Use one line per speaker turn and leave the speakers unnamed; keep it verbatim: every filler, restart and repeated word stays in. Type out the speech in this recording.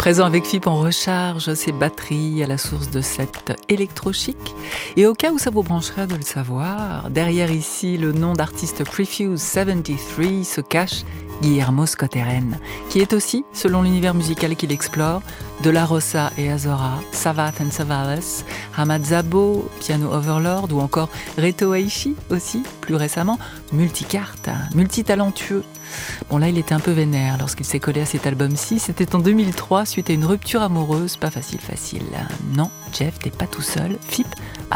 Présent avec F I P, on recharge ses batteries à la source de cet électrochic. Et au cas où ça vous brancherait de le savoir, derrière ici le nom d'artiste Prefuse soixante-treize se cache Guillermo Scotteren, qui est aussi, selon l'univers musical qu'il explore, De La Rosa et Azora, Savath and Savalas, Hamad Zabo, Piano Overlord ou encore Reto Aishi aussi, plus récemment, multicarte, multitalentueux. Bon là il était un peu vénère lorsqu'il s'est collé à cet album-ci, c'était en deux mille trois suite à une rupture amoureuse, pas facile facile. Non, Jeff, t'es pas tout seul, F I P